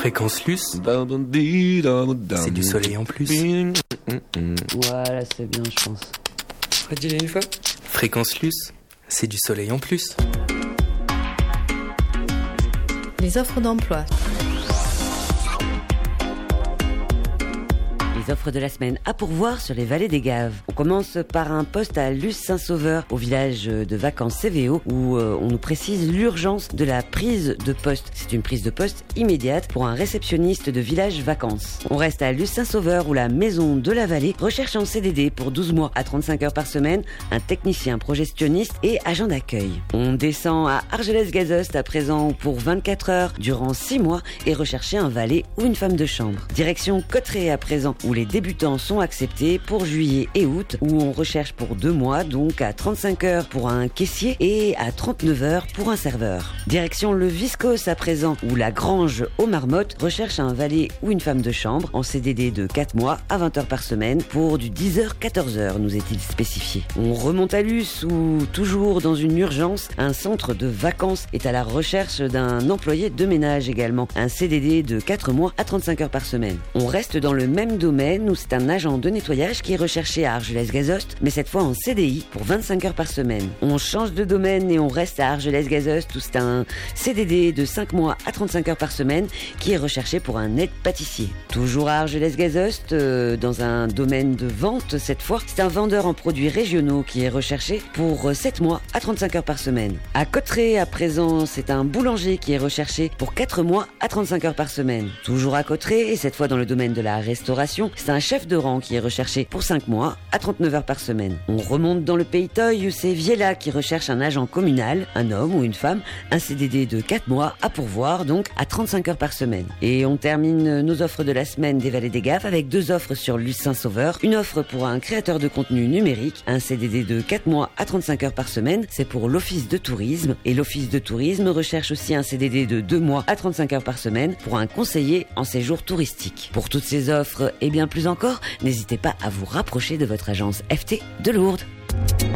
Fréquence Luce, c'est du soleil en plus. Voilà, c'est bien, je pense. Redis-le une fois. Fréquence Luce, c'est du soleil en plus. Les offres d'emploi. Les offres de la semaine à pourvoir sur les vallées des Gaves. On commence par un poste à Luce-Saint-Sauveur, au village de vacances CVO, où on nous précise l'urgence de la prise de poste. C'est une prise de poste immédiate pour un réceptionniste de village vacances. On reste à Luce-Saint-Sauveur, où la maison de la vallée recherche en CDD pour 12 mois à 35 heures par semaine, un technicien progestionniste et agent d'accueil. On descend à Argelès-Gazost à présent pour 24 heures durant 6 mois et rechercher un valet ou une femme de chambre. Direction Cotteret à présent, où les débutants sont acceptés pour juillet et août, où on recherche pour 2 mois, donc à 35 heures pour un caissier et à 39 heures pour un serveur. Direction le Viscos à présent, où la Grange aux Marmottes recherche un valet ou une femme de chambre en CDD de 4 mois à 20 heures par semaine pour du 10h-14h, nous est-il spécifié. On remonte à Luce, où toujours dans une urgence, un centre de vacances est à la recherche d'un employé de ménage également, un CDD de 4 mois à 35 heures par semaine. On reste dans le même domaine, où c'est un agent de nettoyage qui est recherché à Argelès-Gazost, mais cette fois en CDI pour 25 heures par semaine. On change de domaine et on reste à Argelès-Gazost, où c'est un CDD de 5 mois à 35 heures par semaine qui est recherché pour un aide-pâtissier. Toujours à Argelès-Gazost, dans un domaine de vente cette fois, c'est un vendeur en produits régionaux qui est recherché pour 7 mois à 35 heures par semaine. À Cotteret à présent, c'est un boulanger qui est recherché pour 4 mois à 35 heures par semaine. Toujours à Cotteret, et cette fois dans le domaine de la restauration, c'est un chef de rang qui est recherché pour 5 mois à 39 heures par semaine. On remonte dans le Pays Toy, où c'est Viella qui recherche un agent communal, un homme ou une femme, un CDD de 4 mois à pourvoir, donc à 35 heures par semaine. Et on termine nos offres de la semaine des Vallées des Gaves avec 2 offres sur Luce-Saint-Sauveur. Une offre pour un créateur de contenu numérique, un CDD de 4 mois à 35 heures par semaine, c'est pour l'Office de tourisme. Et l'Office de tourisme recherche aussi un CDD de 2 mois à 35 heures par semaine pour un conseiller en séjour touristique. Pour toutes ces offres et bien plus encore, n'hésitez pas à vous rapprocher de votre agence FT de Lourdes.